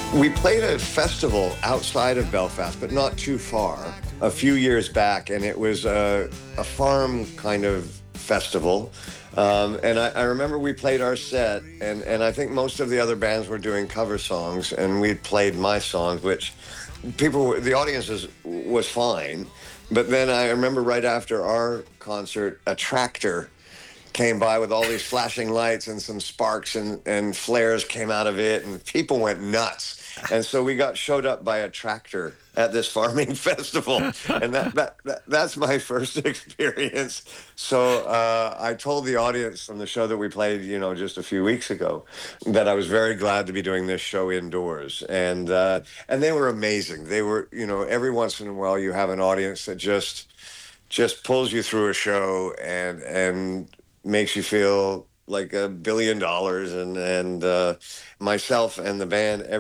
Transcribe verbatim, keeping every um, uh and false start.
We played a festival outside of Belfast, but not too far, a few years back, and it was a, a farm kind of festival. Um, and I, I remember we played our set, and, and I think most of the other bands were doing cover songs, and we played my songs, which people, were- the audience was, was fine. But then I remember right after our concert, a tractor came by with all these flashing lights and some sparks and, and flares came out of it, and people went nuts. And so we got showed up by a tractor at this farming festival, and that, that, that that's my first experience. So uh, I told the audience from the show that we played, you know, just a few weeks ago, that I was very glad to be doing this show indoors, and uh, and they were amazing. They were, you know, every once in a while you have an audience that just just pulls you through a show and and makes you feel like a billion dollars, and and uh, myself and the band